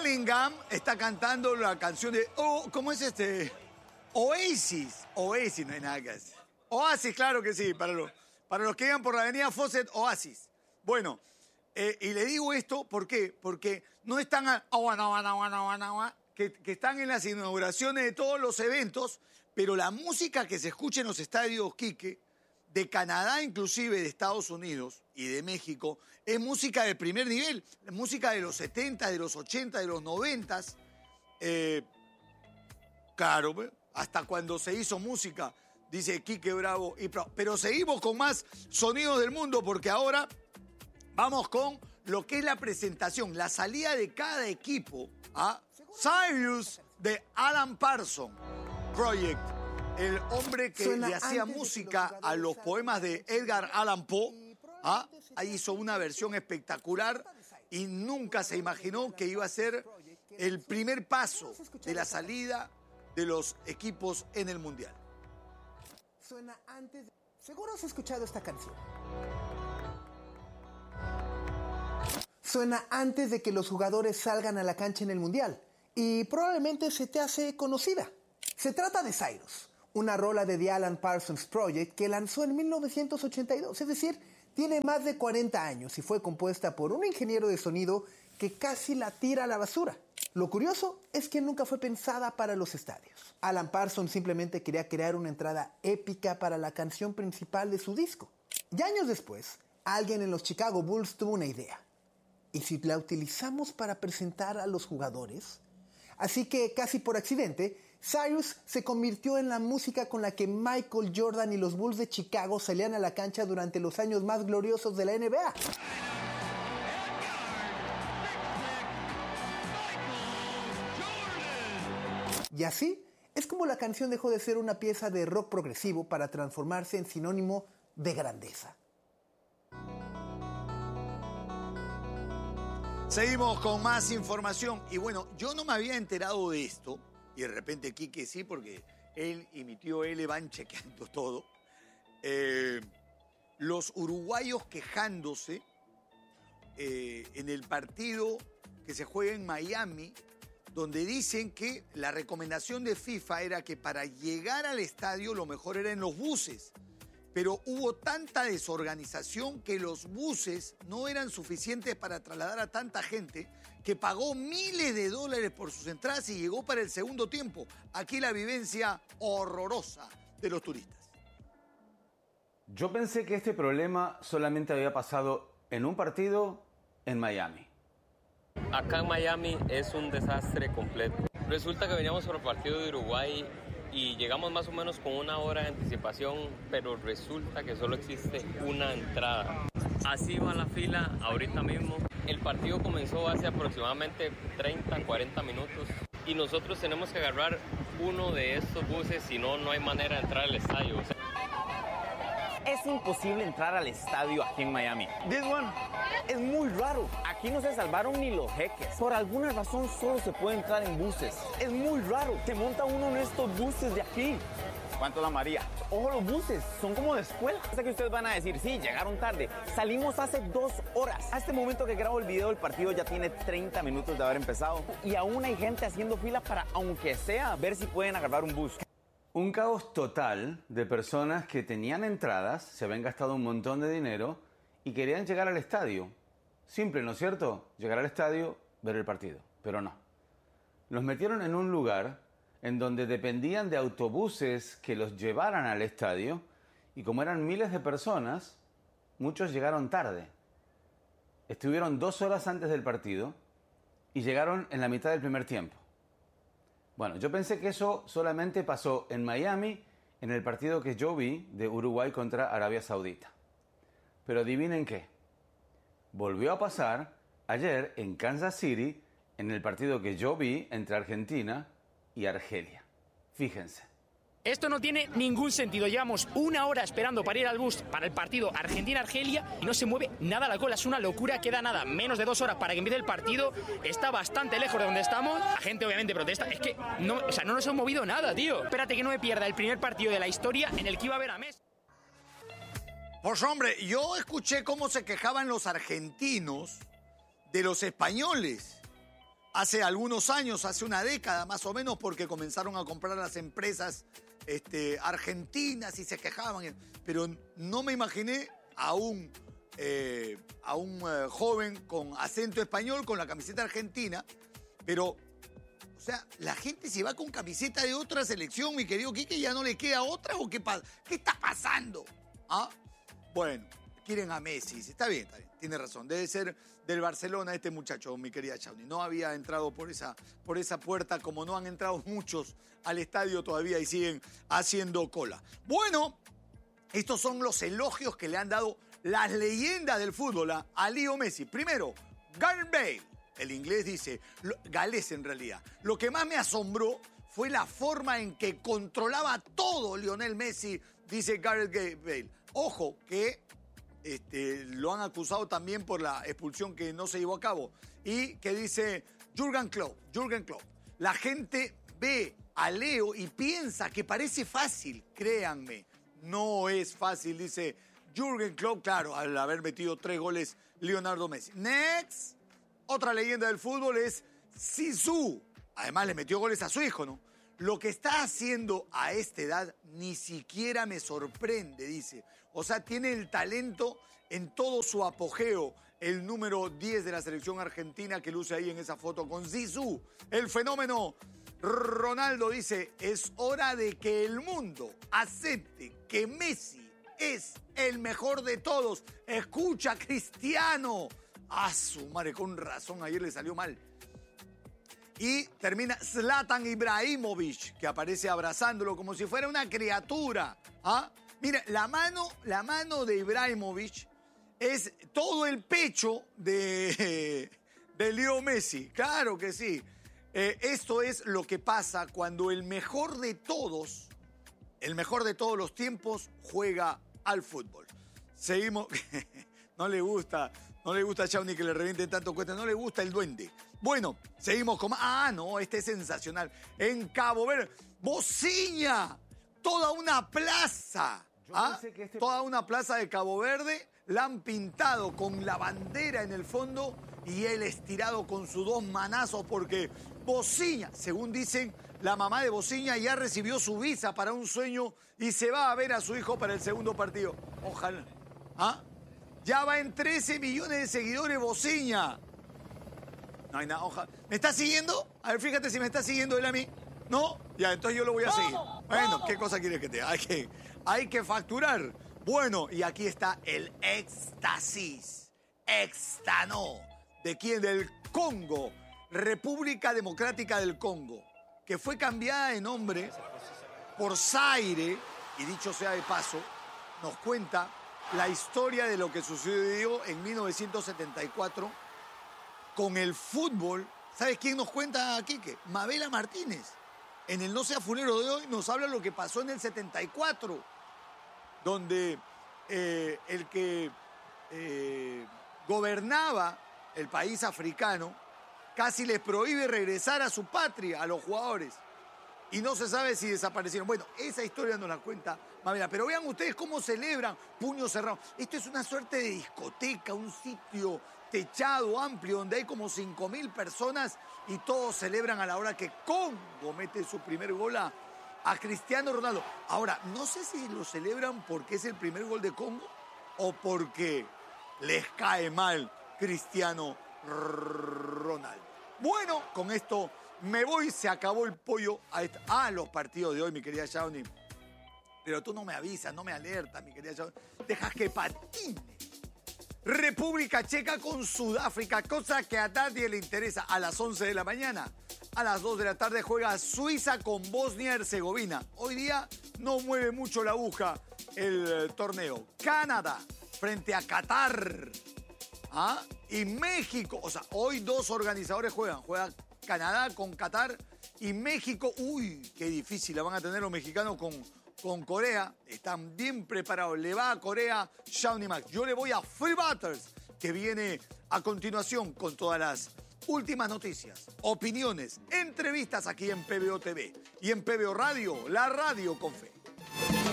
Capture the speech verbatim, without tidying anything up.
Bellingham está cantando la canción de... Oh, ¿cómo es este? Oasis. Oasis, no hay nada que hacer. Oasis, claro que sí, para los, para los que iban por la avenida Fawcett, Oasis. Bueno, eh, y le digo esto, ¿por qué? Porque no están... A, que, que están en las inauguraciones de todos los eventos, pero la música que se escucha en los estadios, Quique, de Canadá, inclusive de Estados Unidos y de México, es música de primer nivel, música de los setenta, de los ochenta, de los noventa. Eh, claro, hasta cuando se hizo música, dice Quique Bravo. Y, pero seguimos con más sonidos del mundo porque ahora vamos con lo que es la presentación, la salida de cada equipo a Cyrus de Alan Parsons Project. El hombre que Suena le hacía música a los poemas de Edgar Allan Poe, ¿ah? Ahí hizo una versión espectacular y nunca se imaginó que iba a ser el primer paso de la salida de los equipos en el Mundial. Suena antes de... Seguro has escuchado esta canción. Suena antes de que los jugadores salgan a la cancha en el Mundial y probablemente se te hace conocida. Se trata de Cyrus, una rola de The Alan Parsons Project que lanzó en mil novecientos ochenta y dos, es decir, tiene más de cuarenta años y fue compuesta por un ingeniero de sonido que casi la tira a la basura. Lo curioso es que nunca fue pensada para los estadios. Alan Parsons simplemente quería crear una entrada épica para la canción principal de su disco. Y años después, alguien en los Chicago Bulls tuvo una idea. ¿Y si la utilizamos para presentar a los jugadores? Así que, casi por accidente, Cyrus se convirtió en la música con la que Michael Jordan y los Bulls de Chicago salían a la cancha durante los años más gloriosos de la N B A. Y así es como la canción dejó de ser una pieza de rock progresivo para transformarse en sinónimo de grandeza. Seguimos con más información. Y bueno, yo no me había enterado de esto. Y de repente Quique sí, porque él y mi tío L van chequeando todo. Eh, los uruguayos quejándose eh, en el partido que se juega en Miami, donde dicen que la recomendación de FIFA era que para llegar al estadio lo mejor era en los buses. Pero hubo tanta desorganización que los buses no eran suficientes para trasladar a tanta gente que pagó miles de dólares por sus entradas y llegó para el segundo tiempo. Aquí la vivencia horrorosa de los turistas. Yo pensé que este problema solamente había pasado en un partido en Miami. Acá en Miami es un desastre completo. Resulta que veníamos por el partido de Uruguay y llegamos más o menos con una hora de anticipación, pero resulta que solo existe una entrada. Así va la fila ahorita mismo. El partido comenzó hace aproximadamente treinta, cuarenta minutos y nosotros tenemos que agarrar uno de estos buses, si no, no hay manera de entrar al estadio. O sea, es imposible entrar al estadio aquí en Miami. This one es muy raro. Aquí no se salvaron ni los jeques. Por alguna razón solo se puede entrar en buses. Es muy raro. Se monta uno en estos buses de aquí. ¿Cuánto la María? Ojo, los buses son como de escuela. Sé que ustedes van a decir, sí, llegaron tarde. Salimos hace dos horas. A este momento que grabo el video, el partido ya tiene treinta minutos de haber empezado. Y aún hay gente haciendo fila para, aunque sea, ver si pueden agarrar un bus. Un caos total de personas que tenían entradas, se habían gastado un montón de dinero y querían llegar al estadio. Simple, ¿no es cierto? Llegar al estadio, ver el partido. Pero no. Los metieron en un lugar en donde dependían de autobuses que los llevaran al estadio y como eran miles de personas, muchos llegaron tarde. Estuvieron dos horas antes del partido y llegaron en la mitad del primer tiempo. Bueno, yo pensé que eso solamente pasó en Miami, en el partido que yo vi de Uruguay contra Arabia Saudita. Pero adivinen qué. Volvió a pasar ayer en Kansas City, en el partido que yo vi entre Argentina y Argelia. Fíjense. Esto no tiene ningún sentido. Llevamos una hora esperando para ir al bus para el partido Argentina-Argelia y no se mueve nada la cola. Es una locura. Queda nada, menos de dos horas para que empiece el partido. Está bastante lejos de donde estamos. La gente obviamente protesta. Es que no, o sea, no nos han movido nada, tío. Espérate que no me pierda el primer partido de la historia en el que iba a ver a Messi. Pues hombre, yo escuché cómo se quejaban los argentinos de los españoles. hace algunos años, hace una década más o menos, porque comenzaron a comprar las empresas este, argentinas y se quejaban. Pero no me imaginé a un, eh, a un eh, joven con acento español, con la camiseta argentina, pero... O sea, la gente se va con camiseta de otra selección, mi querido Quique, ¿ya no le queda otra o qué pasa? ¿Qué está pasando? ¿Ah? Bueno, quieren a Messi. Está bien, está bien, tiene razón. Debe ser del Barcelona este muchacho, mi querida Shawnee. No había entrado por esa, por esa puerta, como no han entrado muchos al estadio todavía y siguen haciendo cola. Bueno, estos son los elogios que le han dado las leyendas del fútbol a, a Leo Messi. Primero, Gareth Bale. El inglés dice, lo, galés en realidad. Lo que más me asombró fue la forma en que controlaba todo Lionel Messi, dice Gareth Bale. Ojo, que este, lo han acusado también por la expulsión que no se llevó a cabo. Y que dice Jürgen Klopp, Jürgen Klopp. La gente ve a Leo y piensa que parece fácil, créanme. No es fácil, dice Jürgen Klopp, claro, al haber metido tres goles Leonardo Messi. Next. Otra leyenda del fútbol es Zizou. Además le metió goles a su hijo, ¿no? Lo que está haciendo a esta edad ni siquiera me sorprende, dice. O sea, tiene el talento en todo su apogeo. El número diez de la selección argentina que luce ahí en esa foto con Zizou. El fenómeno Ronaldo dice, es hora de que el mundo acepte que Messi es el mejor de todos. Escucha, Cristiano. Ah, su madre, con razón, ayer le salió mal. Y termina Zlatan Ibrahimovic, que aparece abrazándolo como si fuera una criatura. ¿Ah? Mira, la mano, la mano de Ibrahimovic es todo el pecho de, de Leo Messi. Claro que sí. Eh, esto es lo que pasa cuando el mejor de todos, el mejor de todos los tiempos, juega al fútbol. Seguimos. No le gusta... No le gusta a Shawnee que le revienten tanto cuesta, no le gusta el duende. Bueno, seguimos con... Ah, no, este es sensacional. En Cabo Verde, Bociña, toda una plaza. ¿Ah? Que este... Toda una plaza de Cabo Verde la han pintado con la bandera en el fondo y él estirado con sus dos manazos porque Bociña, según dicen, la mamá de Bociña ya recibió su visa para un sueño y se va a ver a su hijo para el segundo partido. Ojalá. ¿Ah? Ya va en trece millones de seguidores Bociña. No hay nada, ojalá. ¿Me está siguiendo? A ver, fíjate si me está siguiendo él a mí. ¿No? Ya, entonces yo lo voy a seguir. Bueno, ¿qué cosa quieres que te haga? Hay que, hay que facturar. Bueno, y aquí está el éxtasis. Éxtano. ¿De quién? Del Congo. República Democrática del Congo. Que fue cambiada de nombre por Zaire. Y dicho sea de paso, nos cuenta la historia de lo que sucedió en mil novecientos setenta y cuatro con el fútbol. ¿Sabes quién nos cuenta, Quique? Mabela Martínez. En el No Sea Fulero de hoy nos habla lo que pasó en el setenta y cuatro, donde eh, el que eh, gobernaba el país africano casi les prohíbe regresar a su patria a los jugadores. Y no se sabe si desaparecieron. Bueno, esa historia nos la cuenta Mabela. Pero vean ustedes cómo celebran, puño cerrado. Esto es una suerte de discoteca, un sitio techado, amplio, donde hay como cinco mil personas y todos celebran a la hora que Congo mete su primer gol a, a Cristiano Ronaldo. Ahora, no sé si lo celebran porque es el primer gol de Congo o porque les cae mal Cristiano Ronaldo. Bueno, con esto... Me voy, se acabó el pollo a, esta, a los partidos de hoy, mi querida Shawnee. Pero tú no me avisas, no me alertas, mi querida Shawnee. Dejas que patine. República Checa con Sudáfrica, cosa que a nadie le interesa. A las once de la mañana, a las dos de la tarde juega Suiza con Bosnia-Herzegovina. Hoy día no mueve mucho la aguja el eh, torneo. Canadá frente a Qatar. ¿Ah? Y México, o sea, hoy dos organizadores juegan. Juega Canadá con Qatar y México. Uy, qué difícil la van a tener los mexicanos con, con Corea. Están bien preparados. Le va a Corea Shawnee Max. Yo le voy a Free Butters, que viene a continuación con todas las últimas noticias, opiniones, entrevistas aquí en P B O T V y en P B O Radio, la radio con fe.